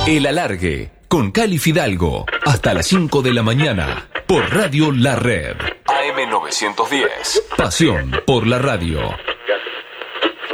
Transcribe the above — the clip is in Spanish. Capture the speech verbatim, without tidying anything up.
El Alargue, con Cali Fidalgo, hasta las cinco de la mañana, por Radio La Red. A M novecientos diez. Pasión por la radio.